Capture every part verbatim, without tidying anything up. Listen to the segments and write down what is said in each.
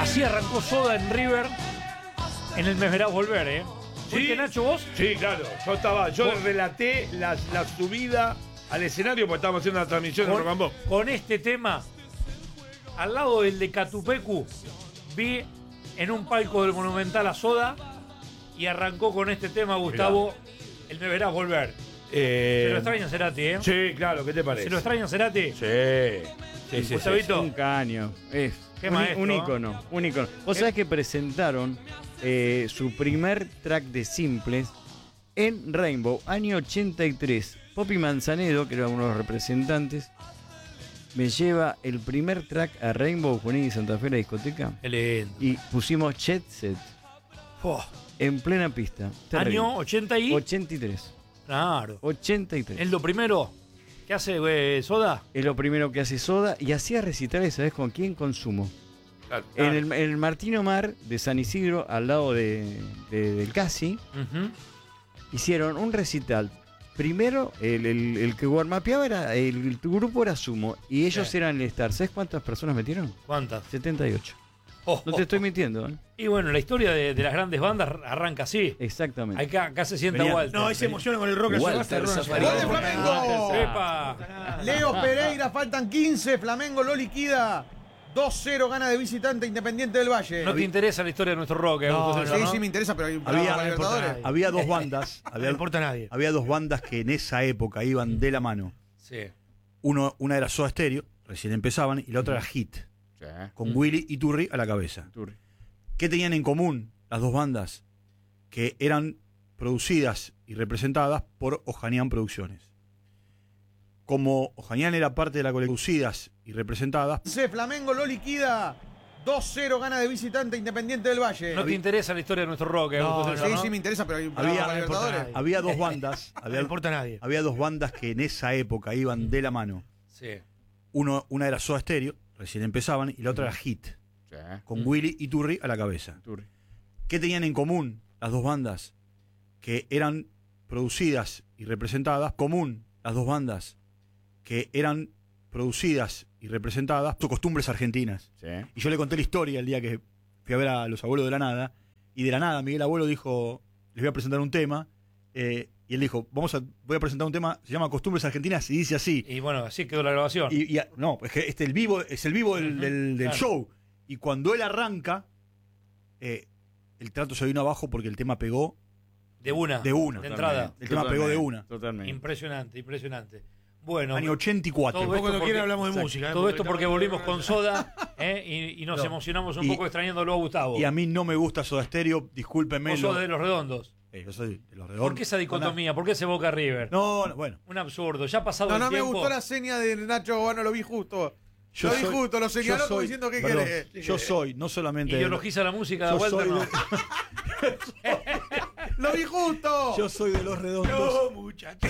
Así arrancó Soda en River. En el Me Verás Volver, ¿eh? ¿Fuiste, ¿Sí? Nacho, vos? Sí, claro. Yo estaba, yo ¿Vos? relaté la, la subida al escenario porque estábamos haciendo una transmisión de Rock and Pop. Con este tema, al lado del de Catupecu, vi en un palco del Monumental a Soda y arrancó con este tema, Gustavo, el Me Verás Volver. Eh, Se lo extraña Cerati, ¿eh? Sí, claro, ¿qué te parece? ¿Se lo extraña Cerati? Sí. Sí, sí, Gustavito. sí. Un caño. Es Qué un, maestro, un ¿eh? ícono. Un ícono. Vos sabés que presentaron eh, su primer track de simples en Rainbow, año ochenta y tres. Poppy Manzanedo, que era uno de los representantes, me lleva el primer track a Rainbow, Junín y Santa Fe, la discoteca. Qué lindo. Y pusimos Jet Set Oh, en plena pista. Terrible. año ochenta y... ochenta y tres. Claro. ochenta y tres. Es lo primero que hace eh, Soda. Es lo primero que hace Soda y hacía recitales, ¿sabés con quién? Con Sumo. Claro. En el, en el Martín Omar de San Isidro, al lado de, de- del Casi, Ujú. hicieron un recital. Primero, el, el, el que warmapeaba era, el, el grupo era Sumo y ellos Sí. eran el Star. ¿Sabes cuántas personas metieron? ¿Cuántas? setenta y ocho. Oh, No oh, te estoy oh. mintiendo, ¿eh? Y bueno, la historia de, de las grandes bandas arranca así. Exactamente. Acá, acá se sienta Venía- Walter. No, ahí se emociona con el rock. hace Walter rato, el rock hace Zafarian. rato. ¡Gol de Flamengo! ¡Epa! Leo Pereira, faltan quince. Flamengo lo liquida. dos cero gana de visitante Independiente del Valle. No te interesa la historia de nuestro rock, ¿eh? No, Augusto César, Sí, ¿no? sí me interesa, pero hay Había- para Libertadores. Nadie. Había dos bandas. No Había, le importa a nadie. había dos bandas que en esa época iban de la mano. Sí. Uno, una era Soda Stereo, recién empezaban, y la otra era Hit, Sí. con Willy y Turri a la cabeza. Turri. ¿Qué tenían en común las dos bandas? Que eran producidas y representadas por Ojanian Producciones. Como Ojanian era parte de la colección producidas y representadas, quince, Flamengo lo liquida. dos cero gana de visitante Independiente del Valle. No te interesa la historia de nuestro rock, ¿eh? No, Augusto César, Sí, ¿no? sí me interesa, pero hay Había- para no importa Libertadores. nadie. había dos bandas. No le Había, importa a nadie. había dos bandas que en esa época iban de la mano. Sí. Uno, una era Soda Stereo, recién empezaban, y la otra era Hit, Sí. con Willy y Turri a la cabeza. Turri. ¿Qué tenían en común las dos bandas? Que eran producidas y representadas, común las dos bandas, que eran producidas y representadas por costumbres argentinas. Sí. Y yo le conté la historia el día que fui a ver a los abuelos de la nada, y de la nada Miguel Abuelo dijo, les voy a presentar un tema, eh, y él dijo, vamos a, voy a presentar un tema, se llama Costumbres Argentinas, y dice así. Y bueno, así quedó la grabación. Y, y a- no, es que este el vivo, es el vivo del, Ujú, del- del claro. show. Y cuando él arranca, eh, el trato se vino abajo porque el tema pegó de una. de una. De entrada. El tema pegó de una. Totalmente. Impresionante, impresionante. Bueno, Año ochenta y cuatro. todo Después cuando porque- quiera hablamos de Exacto. música. ¿eh? todo esto porque estamos- volvimos con Soda, ¿eh? y, y nos No. emocionamos un Y- poco extrañándolo a Gustavo. Y a mí no me gusta Soda Stereo, discúlpenme. Vos lo- sos de los redondos. Eh, yo soy de los redondos. ¿Por qué esa dicotomía? ¿Por qué ese Boca River? No, no, bueno. Un absurdo. Ya ha pasado No, el no me tiempo. gustó la seña de Nacho Bobano, lo vi justo. Yo lo vi soy- justo, lo señaló yo como soy- diciendo que perdón, querés. Yo soy, no solamente. Ideologiza la música de yo vuelta, soy ¿no? de- ¡Lo vi justo! Yo soy de los redondos. No, muchacho.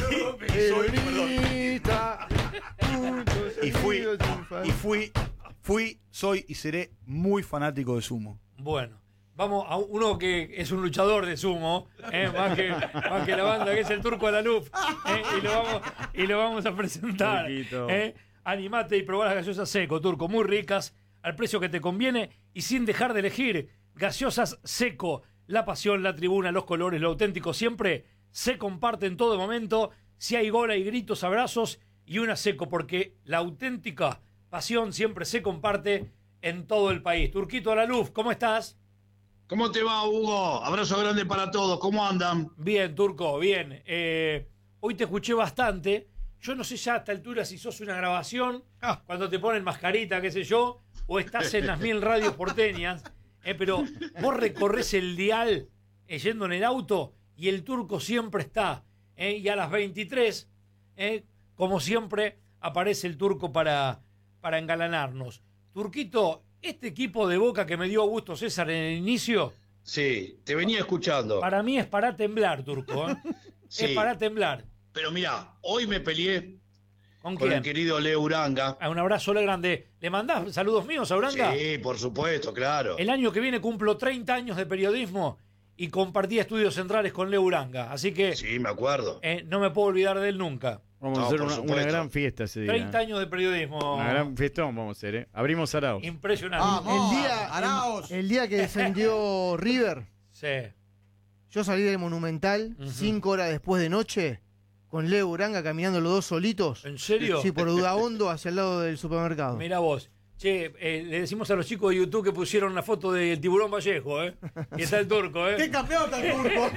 Y fui, y fui, fui, soy y seré muy fanático de Sumo. Bueno, vamos a uno que es un luchador de sumo, ¿eh? más, que, más que la banda, que es el Turco Alaluf, ¿eh? y, lo vamos, y lo vamos a presentar. Turquito. ¿eh? Animate y probá las gaseosas Seco, Turco, muy ricas, al precio que te conviene y sin dejar de elegir. Gaseosas Seco, la pasión, la tribuna, los colores, lo auténtico siempre se comparte en todo momento. Si hay gol, hay gritos, abrazos y una Seco, porque la auténtica pasión siempre se comparte en todo el país. Turquito Alaluf, ¿cómo estás? ¿Cómo te va, Hugo? Abrazo grande para todos. ¿Cómo andan? Bien, Turco, bien. Eh, hoy te escuché bastante. Yo no sé ya a esta altura si sos una grabación, Ah. cuando te ponen mascarita, qué sé yo, o estás en las mil radios porteñas, eh, pero vos recorres el dial eh, yendo en el auto y el Turco siempre está. eh, y a las veintitrés, eh, como siempre, aparece el Turco para, para engalanarnos. Turquito, este equipo de Boca que me dio gusto César en el inicio, Sí, te venía escuchando. para mí es para temblar, Turco. ¿eh? Sí. Es para temblar. Pero mira, hoy me peleé ¿Con con quién? el querido Leo Uranga. Ah, un abrazo le grande. ¿Le mandás saludos míos a Uranga? Sí, por supuesto, claro. El año que viene cumplo treinta años de periodismo y compartí estudios centrales con Leo Uranga. Así que Sí, me acuerdo. eh, no me puedo olvidar de él nunca. Vamos No, a hacer por una, una supuesto. gran fiesta ese día. treinta años de periodismo. Una gran fiestón vamos a hacer, ¿eh? Abrimos Arauz. Impresionante. Vamos, El día, Arauz. el, el día que descendió River, Sí. yo salí del Monumental Ujú. cinco horas después de noche con Leo Uranga caminando los dos solitos. ¿En serio? Sí, por Udaondo hacia el lado del supermercado. Mira vos. Che, eh, le decimos a los chicos de YouTube que pusieron una foto del tiburón Vallejo, ¿eh? Y está el turco, ¿eh? ¡Qué campeón está el turco!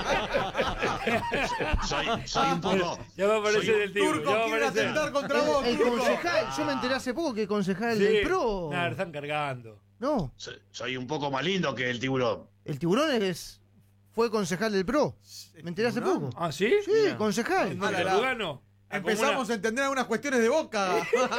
Soy, soy un poco. Ya va a aparecer soy un- el tiburón. Turco ya va a quiere aparecer. atentar contra vos, El Turco. concejal, yo me enteré hace poco que el concejal Sí. del Pro. Nah, lo están cargando. No, soy- soy un poco más lindo que el tiburón. el tiburón es, fue concejal del Pro. Me enteré hace ¿Tiburón? poco. ¿Ah, sí? Sí, concejal. ¿En Ah, la, la. Lugano? Empezamos a entender algunas cuestiones de Boca.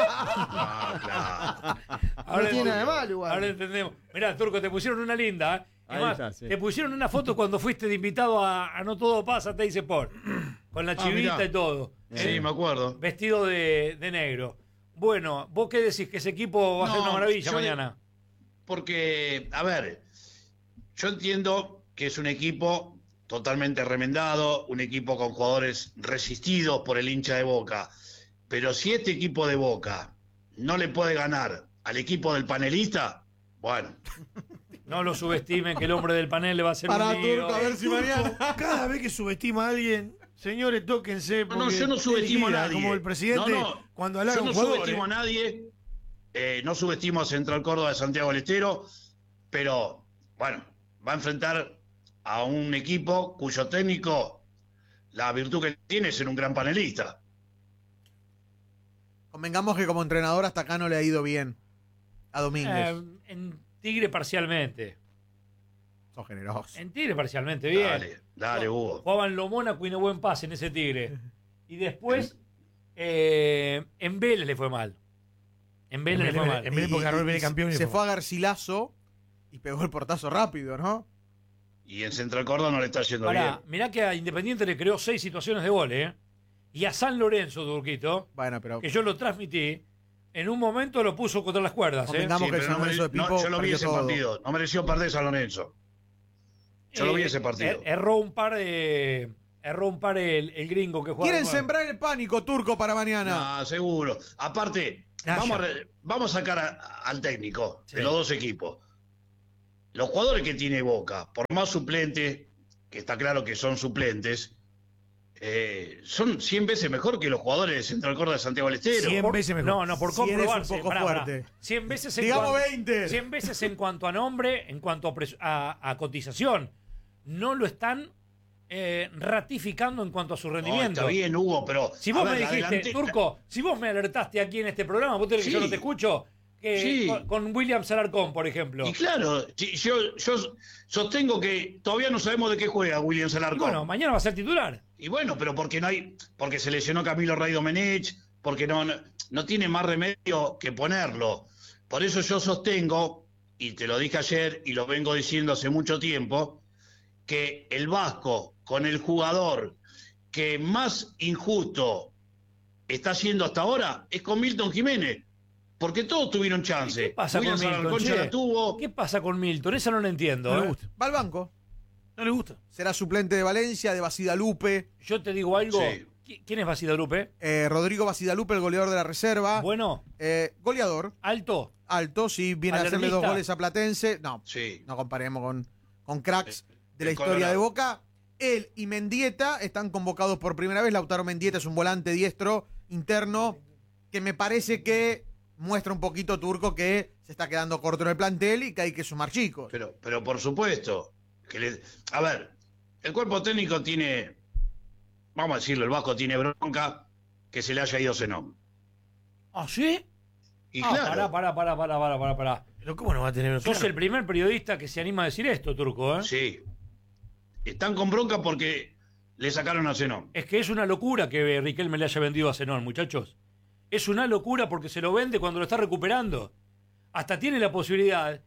Ah, claro. Ahora No tiene nada de entiendo. malo igual. Ahora entendemos. Mirá, Turco, te pusieron una linda. ¿eh? Ahí Además, está, sí. te pusieron una foto cuando fuiste de invitado a, a No Todo Pasa, te dice por. Con la Ah, chivita mirá. y todo. Sí, ¿eh? me acuerdo. Vestido de, de negro. Bueno, ¿vos qué decís? ¿Que ese equipo va a ser No, una maravilla yo de- mañana? Porque, a ver, yo entiendo que es un equipo totalmente remendado, un equipo con jugadores resistidos por el hincha de Boca. Pero si este equipo de Boca no le puede ganar al equipo del panelista, bueno, No lo subestimen, que el hombre del panel le va a hacer Para un lío. Turco, a ver si mañana. Cada vez que subestima a alguien, señores, tóquense. no, no, porque yo no subestimo a es vida, nadie. Como el presidente, No, no, cuando halaga yo a no un jugador. subestimo ¿eh? a nadie, eh, no subestimo a Central Córdoba de Santiago del Estero, pero bueno, va a enfrentar a un equipo cuyo técnico, la virtud que tiene es ser un gran panelista. Convengamos que como entrenador hasta acá no le ha ido bien a Domínguez. Eh, en Tigre parcialmente. Sos generoso. En Tigre parcialmente, bien. Dale, dale, Hugo. Jugaban lo Mónaco y no buen pase en ese Tigre. Y después, eh, en Vélez le fue mal. En Vélez le fue mal. En Vélez porque ganó el Vélez campeón y se le fue a Garcilaso y pegó el portazo rápido, ¿no? Y en Central Córdoba no le está yendo Pará, bien. mirá que a Independiente le creó seis situaciones de gol, ¿eh? Y a San Lorenzo, Turquito, Bueno, pero que yo lo transmití, en un momento lo puso contra las cuerdas, ¿eh? convengamos Sí, que el pero San no Lorenzo de mere- no, Pipo yo lo vi perdió ese todo. partido. No mereció perder San Lorenzo. Yo lo vi Eh, ese partido. er- erró un par de. Erró un par el, el gringo que juega. Quieren de nueve. sembrar el pánico turco para mañana. No, seguro. Aparte, Calla. vamos a, re- vamos a sacar a- al técnico Sí. de los dos equipos. Los jugadores que tiene Boca, por más suplentes, que está claro que son suplentes, eh, son cien veces mejor que los jugadores de Central Córdoba de Santiago del Estero. cien Por- veces mejor. No, no, por cien es un comprobarse. poco pará, pará. fuerte. cien veces en Digamos cuan- veinte. cien veces en cuanto a nombre, en cuanto a, pres- a- a cotización. No lo están eh, ratificando en cuanto a su No, rendimiento. está bien, Hugo, pero. Si a vos ver, me la dijiste, delante- Turco, si vos me alertaste aquí en este programa, vos tenés que Sí. yo no te escucho, que Sí. con, con William Salarcón, por ejemplo. Y claro, si- yo, yo sostengo que todavía no sabemos de qué juega William Y Salarcón. bueno, mañana va a ser titular. Y bueno, pero porque no hay, porque se lesionó Camilo Rey Domenech, porque no, no, no tiene más remedio que ponerlo. Por eso yo sostengo, y te lo dije ayer y lo vengo diciendo hace mucho tiempo, que el Vasco con el jugador que más injusto está haciendo hasta ahora es con Milton Jiménez. Porque todos tuvieron chance. ¿Qué pasa William con Milton? Salarcón ya che? la tuvo. ¿Qué pasa con Milton? Esa no la entiendo. No ¿eh? le gusta. Va al banco. No le gusta. Será suplente de Valencia, de Basidalupe. Yo te digo algo. Sí. ¿Qui- ¿Quién es Basidalupe? Eh, Rodrigo Basidalupe, el goleador de la reserva. Bueno, Eh, goleador, alto. alto, sí, viene a hacerle dos Alermista. goles a Platense. No, Sí. no comparemos con, con cracks de la el historia Colorado. de Boca. Él y Mendieta están convocados por primera vez. Lautaro Mendieta es un volante diestro interno que me parece que muestra un poquito Turco que se está quedando corto en el plantel y que hay que sumar chicos. Pero, pero por supuesto. Que le- a ver, el cuerpo técnico tiene, vamos a decirlo, el Vasco tiene bronca que se le haya ido Zenón. ¿Ah, sí? Y ah, claro, pará, pará, pará, pará, pará, pará, pará. Pero ¿cómo no va a tener? Sos Claro. el primer periodista que se anima a decir esto, Turco, ¿eh? sí. Están con bronca porque le sacaron a Zenón. Es que es una locura que Riquelme le haya vendido a Zenón, muchachos. Es una locura porque se lo vende cuando lo está recuperando. Hasta tiene la posibilidad.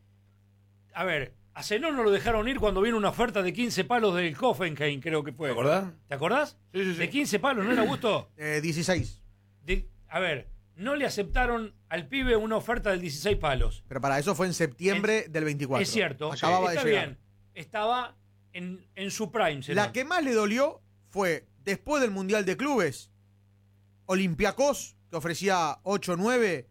A ver, a Zenón no lo dejaron ir cuando vino una oferta de quince palos del Hoffenheim, creo que fue. ¿Te acordás? ¿Te acordás? Sí, sí, sí. De quince palos, ¿no era Augusto? Eh, dieciséis. De- a ver, no le aceptaron al pibe una oferta del dieciséis palos. Pero para eso fue en septiembre del veinticuatro. Es cierto. Acababa Está de llegar. bien. Estaba en, en su prime, Zenón. La que más le dolió fue después del Mundial de Clubes Olympiacos, que ofrecía ocho o nueve,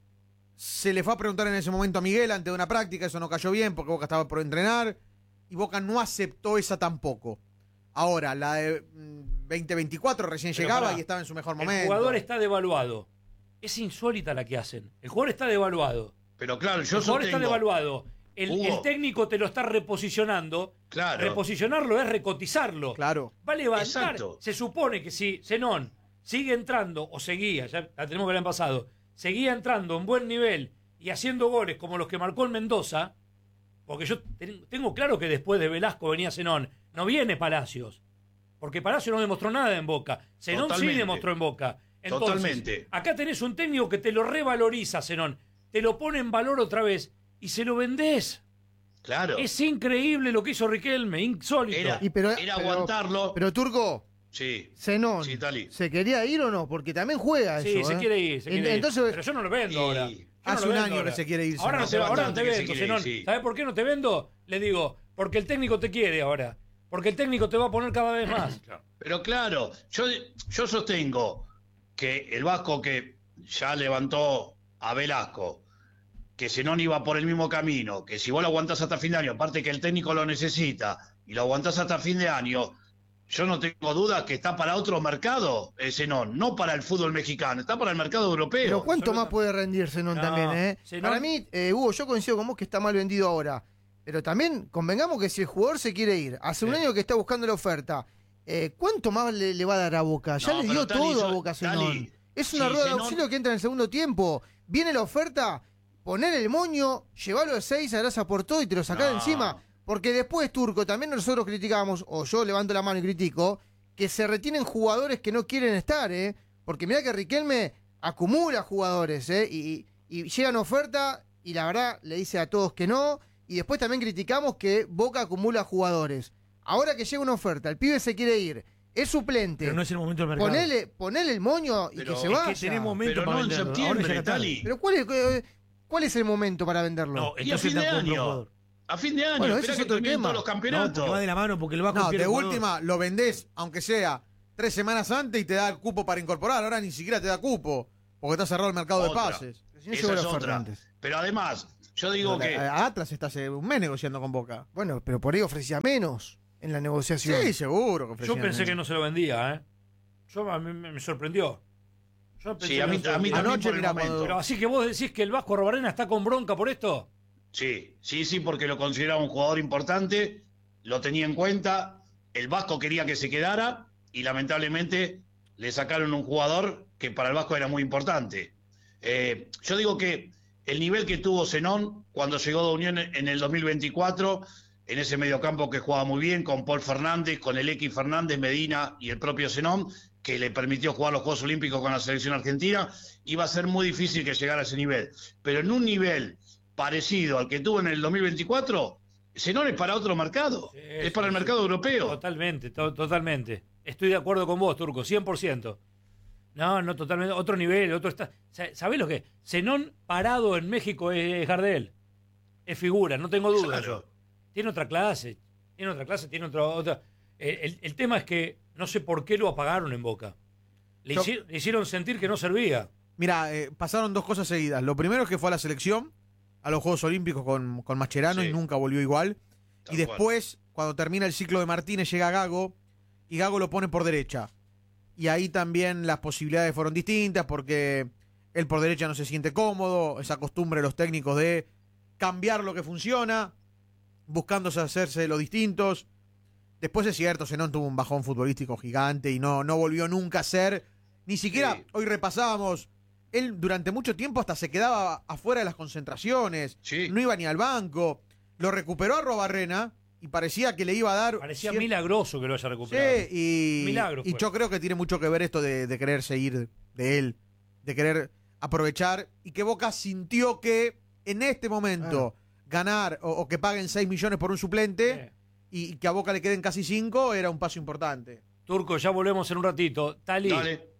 se le fue a preguntar en ese momento a Miguel ante una práctica, eso no cayó bien porque Boca estaba por entrenar, y Boca no aceptó esa tampoco. Ahora, la de veinte veinticuatro recién Pero llegaba pará, y estaba en su mejor momento. El jugador está devaluado. Es insólita la que hacen. El jugador está devaluado. Pero claro, yo El jugador sostengo... está devaluado. El, Hugo. el técnico te lo está reposicionando. Claro. Reposicionarlo es recotizarlo. Claro. Va a levantar. Exacto. Se supone que si Zenón sigue entrando, o seguía, ya la tenemos que ver en pasado, seguía entrando en buen nivel y haciendo goles como los que marcó el Mendoza, porque yo ten- tengo claro que después de Velasco venía Zenón, no viene Palacios, porque Palacios no demostró nada en Boca, Zenón sí Totalmente. demostró en Boca. Entonces, Totalmente. acá tenés un técnico que te lo revaloriza, Zenón, te lo pone en valor otra vez y se lo vendés. Claro. Es increíble lo que hizo Riquelme, insólito. Era, Y pero- era pero- aguantarlo. Pero Turco, sí. Zenón, Sí, Tali. ¿se quería ir o no? Porque también juega Sí, eso. se ¿eh? quiere ir, se En- quiere ir. Entonces, Pero yo no lo vendo Y- ahora. Yo no Hace lo un vendo año ahora. que se quiere ir. Ahora no, Zenón. te, Hace ahora no te bastante que se vendo, quiere ir, Zenón. sí. ¿Sabes por qué no te vendo? Le digo, porque el técnico te quiere ahora. Porque el técnico te va a poner cada vez más. Pero claro, yo, yo sostengo que el Vasco que ya levantó a Velasco, que Zenón iba por el mismo camino, que si vos lo aguantás hasta fin de año, aparte que el técnico lo necesita, y lo aguantás hasta fin de año, yo no tengo duda que está para otro mercado, eh, Zenón, no para el fútbol mexicano, está para el mercado europeo. pero ¿cuánto Absoluta- más puede rendir Zenón No, también, eh? Zenón- Para mí, eh, Hugo, yo coincido con vos que está mal vendido ahora. Pero también convengamos que si el jugador se quiere ir, hace un Sí. año que está buscando la oferta, eh, ¿cuánto más le, le va a dar a Boca? Ya No, le pero dio Tali, todo yo- a Boca Zenón. Tali, Es una sí, rueda de Zenón- auxilio que entra en el segundo tiempo. Viene la oferta, poner el moño, llevarlo de seis, gracias por todo y te lo sacás de No. encima. Porque después, Turco, también nosotros criticamos, o yo levanto la mano y critico, que se retienen jugadores que no quieren estar, ¿eh? Porque mirá que Riquelme acumula jugadores, ¿eh? Y, y llega una oferta y la verdad le dice a todos que no. Y después también criticamos que Boca acumula jugadores. Ahora que llega una oferta, el pibe se quiere ir, es suplente. Pero no es el momento del mercado. Ponele, ponele el moño y Pero que se es vaya. que tenés momento Pero para no en venderlo. Ahora septiembre, ya está. Tali. Pero ¿cuál es, eh, ¿cuál es el momento para venderlo? No, Y a entonces fin de está con otro año. jugador. A fin de año, Bueno, esperá ese es que otro terminen tema. todos los No, porque campeonatos. va de la mano porque el Vasco No, pierde de jugador. última lo vendés, aunque sea tres semanas antes y te da el cupo para incorporar. Ahora ni siquiera te da cupo, porque está cerrado el mercado Otra. de pases. Si no Esa llegó la es oferta otra. antes. Pero además, yo digo que... A- Atlas está hace un mes negociando con Boca. Bueno, pero por ahí ofrecía menos en la negociación. Sí, seguro que Yo ofrecían pensé eso. que no se lo vendía, ¿eh? Yo, a mí me, me sorprendió. Yo pensé Sí, a que mí, no se a lo mí vendía. también Anoche, por el mira, momento. cuando- Pero así que vos decís que el Vasco Arrobarena está con bronca por esto. Sí, sí, sí, porque lo consideraba un jugador importante, lo tenía en cuenta, el Vasco quería que se quedara y lamentablemente le sacaron un jugador que para el Vasco era muy importante. Eh, yo digo que el nivel que tuvo Zenón cuando llegó de Unión en el dos mil veinticuatro, en ese mediocampo que jugaba muy bien, con Paul Fernández, con el X Fernández, Medina y el propio Zenón, que le permitió jugar los Juegos Olímpicos con la selección argentina, iba a ser muy difícil que llegara a ese nivel. Pero en un nivel parecido al que tuvo en el dos mil veinticuatro, Zenón es para otro mercado, Sí, es sí, para el sí. mercado europeo. Totalmente, to- totalmente. Estoy de acuerdo con vos, Turco, cien por ciento. No, no, totalmente. Otro nivel, otro está. Sa- ¿Sabés lo que? Zenón parado en México es Gardel. Es figura, no tengo dudas. Claro. yo. Tiene otra clase, tiene otra clase, tiene otro, otra. Eh, el, el tema es que no sé por qué lo apagaron en Boca. Le, Yo- hici- le hicieron sentir que no servía. Mira, eh, pasaron dos cosas seguidas. Lo primero es que fue a la selección, a los Juegos Olímpicos con, con Mascherano Sí. y nunca volvió igual. Tal Y después, cuando termina el ciclo de Martínez, llega Gago y Gago lo pone por derecha. Y ahí también las posibilidades fueron distintas porque él por derecha no se siente cómodo, esa costumbre de los técnicos de cambiar lo que funciona, buscándose hacerse de los distintos. Después es cierto, Zenón tuvo un bajón futbolístico gigante y no, no volvió nunca a ser, ni siquiera, Sí. hoy repasábamos, él durante mucho tiempo hasta se quedaba afuera de las concentraciones, Sí. no iba ni al banco, lo recuperó a Robarrena y parecía que le iba a dar... Parecía cier- milagroso que lo haya recuperado. Sí, y, Milagro y fue. yo creo que tiene mucho que ver esto de, de querer seguir de él, de querer aprovechar y que Boca sintió que en este momento ganar o, o que paguen seis millones por un suplente Sí. y que a Boca le queden casi cinco era un paso importante. Turco, ya volvemos en un ratito. Tali, Dale.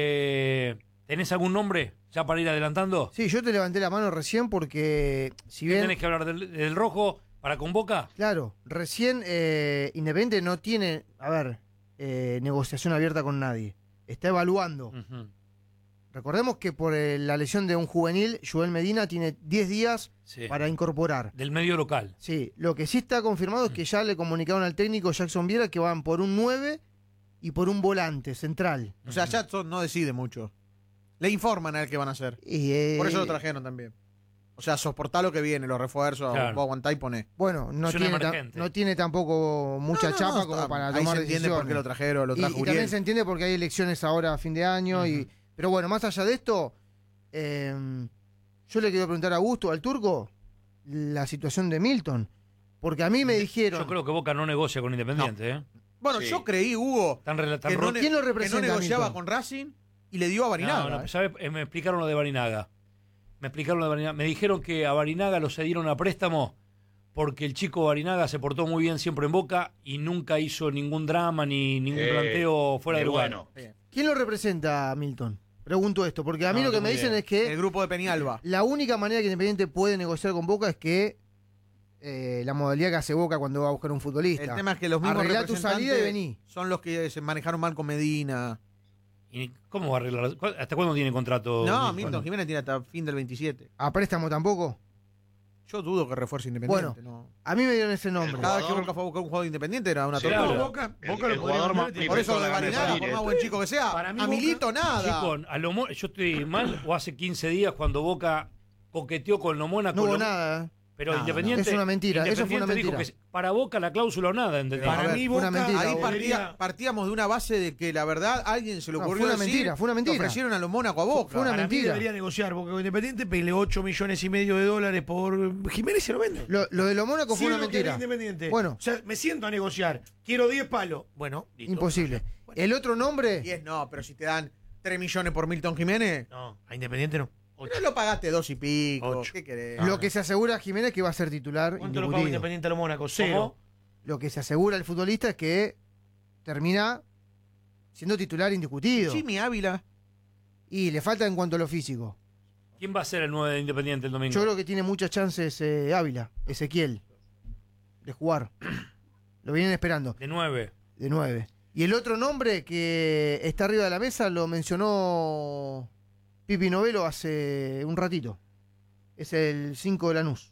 eh, ¿tenés algún nombre ya para ir adelantando? Sí, yo te levanté la mano recién porque, si ¿Qué bien, tenés que hablar del, del rojo para con Boca? claro, recién eh, Independiente no tiene, a ver, eh, negociación abierta con nadie. Está evaluando. Ujú. Recordemos que por eh, la lesión de un juvenil, Joel Medina tiene diez días Sí. para incorporar. Del medio local. Sí, lo que sí está confirmado es que ya le comunicaron al técnico Jackson Viera que van por un nueve y por un volante central. O sea, Jackson no decide mucho. Le informan a él qué van a hacer. Y, eh, Por eso lo trajeron también. O sea, soportá lo que viene, los refuerzos, Claro. vos aguantá y poné. Bueno, no Es un tiene, ta- emergente. no tiene tampoco mucha No, no, chapa no, como está- para ahí tomar se entiende por qué lo decisiones. trajeron, lo Y, trajo y Uriel. también se entiende porque hay elecciones ahora a fin de año. y Pero bueno, más allá de esto, eh, yo le quiero preguntar a Augusto, al turco, la situación de Milton. Porque a mí me dijeron... Yo creo que Boca no negocia con Independiente, ¿eh? Bueno, Sí. yo creí, Hugo, Tan, rela- tan que no, ro- ne- ¿Quién lo que no representa, negociaba Milton? con Racing y le dio a Barinaga. No, no, ¿eh? ¿sabe? Eh, Me explicaron lo de Barinaga. Me explicaron lo de Barinaga. Me dijeron que a Barinaga lo cedieron a préstamo porque el chico Barinaga se portó muy bien siempre en Boca y nunca hizo ningún drama ni ningún Eh, planteo fuera de qué lugar. bueno. ¿Quién lo representa a Milton? Pregunto esto, porque a mí No, lo que no me tengo dicen idea. es que El grupo de Peñalba. la única manera que Independiente puede negociar con Boca es que eh, la modalidad que hace Boca cuando va a buscar un futbolista. El tema es que los mismos Arreglá tu salida y representantes vení. son los que se manejaron mal con Medina. ¿Y cómo va a arreglar? ¿Cu- ¿Hasta cuándo tiene contrato? No, Milton Jiménez tiene hasta fin del veintisiete. ¿A préstamo tampoco? Yo dudo que refuerce Independiente. no. A mí me dieron ese nombre. Cada vez que jugador- Boca fue a buscar un jugador independiente era una Sí, tortura. claro. Boca, El- Boca el lo podría jugador mandar, más- tiene- Por eso lo de Efecto Barinaga, Gabriel por más Salir, buen chico que sea, Para mí a Boca- Milito nada. Chico, a Lomo- yo estoy mal o hace quince días cuando Boca coqueteó con Lomona. No con hubo Lo- nada. ¿eh? Pero Nada, Independiente. Es una mentira, eso fue una Independiente mentira. dijo que para Boca la cláusula o nada, ¿entendés? Pero, a Para ver, mí fue una Boca mentira, Ahí Boca. partía- partíamos de una base de que la verdad a alguien se le No, ocurrió fue una decir mentira, fue una que mentira. ofrecieron a los Mónaco a Boca. Fue una Para mí mentira. debería negociar, porque con Independiente peleó ocho millones y medio de dólares por Jiménez y se lo vende. Lo, lo de lo Mónaco Sí, fue una lo quería mentira. Independiente. Bueno. O sea, me siento a negociar. Quiero diez palos. Bueno, listo. Imposible. El otro nombre, diez no, pero si te dan tres millones por Milton Jiménez, No, a Independiente no. Ocho. no lo pagaste dos y pico. Ocho. ¿Qué querés? lo que se asegura Jiménez que va a ser titular ¿Cuánto lo pagó indiscutido. Independiente a los Mónaco? Cero. Lo que se asegura el futbolista es que termina siendo titular indiscutido. Jimmy Ávila. Y le falta en cuanto a lo físico. ¿Quién va a ser el nueve de Independiente el domingo? Yo creo que tiene muchas chances eh, Ávila, Ezequiel, de jugar. Lo vienen esperando, De nueve. de nueve. Y el otro nombre que está arriba de la mesa lo mencionó Pipi Novelo hace un ratito. Es el cinco de Lanús,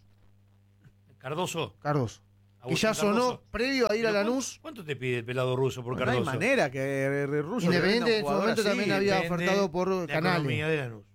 Cardoso. Cardoso. Que Agustín ya sonó Cardoso. previo a ir a Pero Lanús. ¿Cuánto, cuánto te pide el pelado ruso por No hay Cardoso? manera que eh, Russo le venda Independiente un en su jugador momento así, también había depende ofertado por La economía Canales. de Lanús.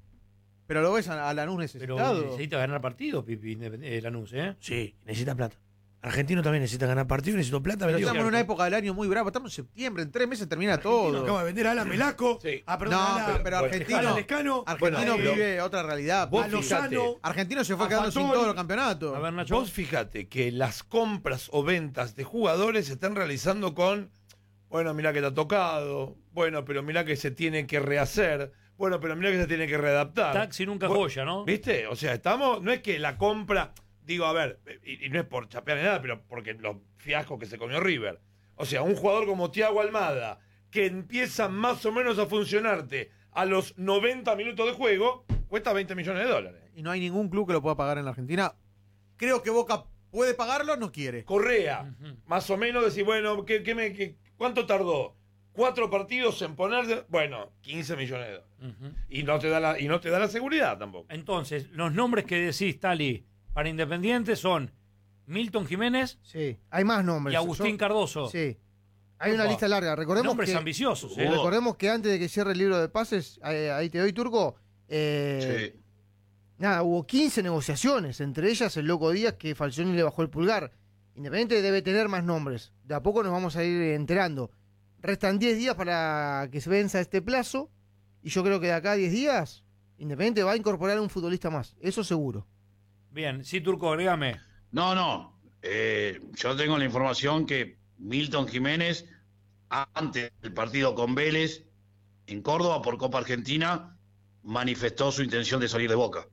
Pero lo ves a, a Lanús Pero necesitado. necesita ganar partidos, Pipi, Independ- eh, Lanús, ¿eh? Sí, necesita plata. Argentino también necesita ganar partidos, necesita plata. Pero vendió. estamos en una época del año muy brava. Estamos en septiembre, en tres meses termina Argentino todo. acaba de vender a Alan Velasco. Sí. Ah, perdón, No, a Alan- pero, pero Bueno, Argentino, Alan Lescano. Argentino Bueno, pero- vive otra realidad. Vos a Lozano. fíjate. Argentino se fue a quedando sin Fattori. todos los campeonatos. A ver, Nacho. Vos fíjate que las compras o ventas de jugadores se están realizando con, bueno, mirá que te ha tocado, bueno, pero mirá que se tiene que rehacer, bueno, pero mirá que se tiene que readaptar. Taxi nunca Bueno, joya, ¿no? ¿Viste? O sea, estamos, no es que la compra, digo, a ver, y, y no es por chapear ni nada, pero porque los fiascos que se comió River. O sea, un jugador como Thiago Almada, que empieza más o menos a funcionarte a los noventa minutos de juego, cuesta veinte millones de dólares. Y no hay ningún club que lo pueda pagar en la Argentina. Creo que Boca puede pagarlo, no quiere. Correa, Ujú. más o menos decir, bueno, ¿qué, qué me, qué- ¿cuánto tardó? Cuatro partidos en poner, bueno, quince millones de dólares. Ujú. Y no te da la, y no te da la seguridad tampoco. Entonces, los nombres que decís, Tali, para Independiente son Milton Jiménez Sí, hay más nombres. y Agustín Son- Cardoso. Sí. Hay una Opa. lista larga. Recordemos Nombres que, ambiciosos, ¿eh? Hugo. recordemos que antes de que cierre el libro de pases, ahí, ahí te doy, Turco, eh, Sí. nada, hubo quince negociaciones, entre ellas el Loco Díaz, que Falcioni le bajó el pulgar. Independiente debe tener más nombres. De a poco nos vamos a ir enterando. Restan diez días para que se venza este plazo, y yo creo que de acá a diez días, Independiente va a incorporar un futbolista más, eso seguro. Bien, sí, Turco, agregame. No, no. Eh, yo tengo la información que Milton Jiménez, antes del partido con Vélez, en Córdoba por Copa Argentina, manifestó su intención de salir de Boca.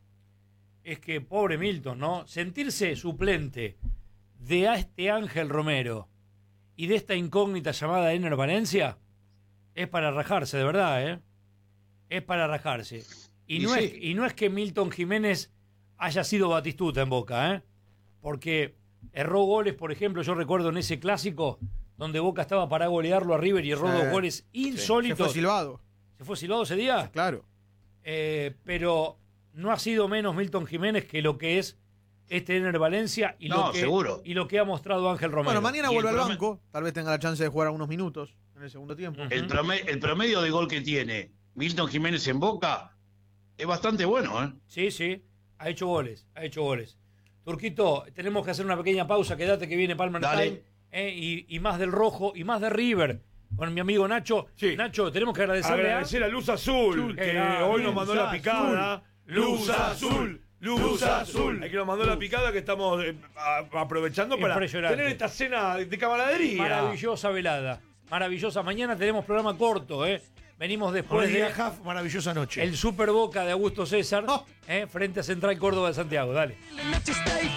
Es que, pobre Milton, ¿no? Sentirse suplente de a este Ángel Romero y de esta incógnita llamada Ener Valencia es para rajarse, de verdad, ¿eh? Es para rajarse. Y, Y no, sí. es, y no es que Milton Jiménez haya sido Batistuta en Boca, ¿eh? Porque erró goles, por ejemplo, yo recuerdo en ese clásico donde Boca estaba para golearlo a River y erró Sí. dos goles Se insólitos. fue silbado. ¿Se fue silbado ese día? Claro. eh, pero no ha sido menos Milton Jiménez que lo que es este Ener Valencia y, No, lo que, seguro. y lo que ha mostrado Ángel Romero. Bueno, mañana Y vuelve el al prome- banco. Tal vez tenga la chance de jugar algunos minutos en el segundo tiempo. Ujú. El, prome- el promedio de gol que tiene Milton Jiménez en Boca es bastante bueno, ¿eh? Sí, sí, ha hecho goles, ha hecho goles. Turquito, tenemos que hacer una pequeña pausa, quédate que viene Palmer Dale. Time, eh, y, y más del rojo y más de River. Con mi amigo Nacho. Sí. Nacho, tenemos que agradecerle Agradecer a Luz Azul, que grande, hoy nos mandó Luz la picada. Luz Azul, Luz Azul. Hay que nos mandó la picada que estamos eh, a- aprovechando para Impresionante. tener esta cena de camaradería. maravillosa velada. Maravillosa. Mañana tenemos programa corto, ¿eh? Venimos después Después de de Huff, maravillosa noche. el Super Boca de Augusto César, Oh. ¿eh? Frente a Central Córdoba de Santiago. Dale.